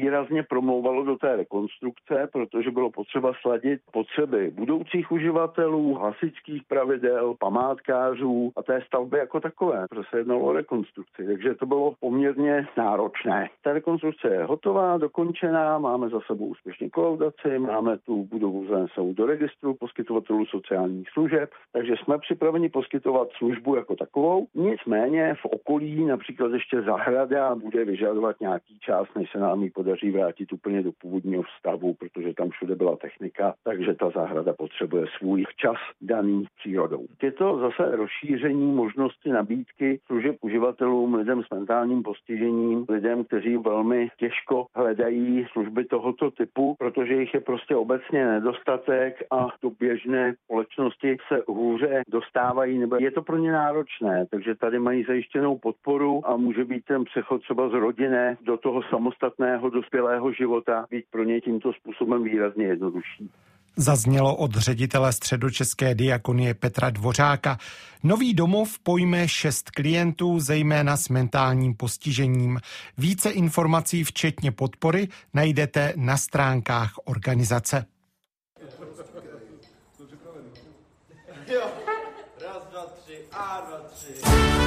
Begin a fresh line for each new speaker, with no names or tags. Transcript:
výrazně promlouvalo do té rekonstrukce, protože bylo potřeba sladit potřeby budoucích uživatelů, hasičských pravidel, památkářů a té stavby jako takové, protože se jednalo o rekonstrukci. Takže to bylo poměrně náročné. Ta rekonstrukce je hotová, dokončená, máme za sebou úspěšně kolaudaci, máme tu budovu zanesenou do registru poskytovatelů sociálních služeb, takže jsme připraveni poskytovat službu jako takovou. Nicméně v okolí například ještě zahrada bude vyžadovat nějaký čas, než se nám ji podaří vrátit úplně do původního stavu, protože tam všude byla technika, takže ta zahrada potřebuje svůj čas daný přírodou. Je to zase rozšíření možnosti nabídky služeb uživatelům, lidem s mentálním postižením, lidem, kteří velmi těžko hledají služby tohoto typu, protože jich je prostě obecně nedostatek a do běžné společnosti se hůře dostávají, nebo je to pro ně náročné, takže tady mají zajištěnou podporu a může být ten přechod třeba z rodinné do toho samostatného dospělého života být pro ně tímto způsobem výrazně jednodušší.
Zaznělo od ředitele Středočeské diakonie Petra Dvořáka. Nový domov pojme 6 klientů, zejména s mentálním postižením. Více informací, včetně podpory, najdete na stránkách organizace.
Raz, dva, tři, a dva, tři.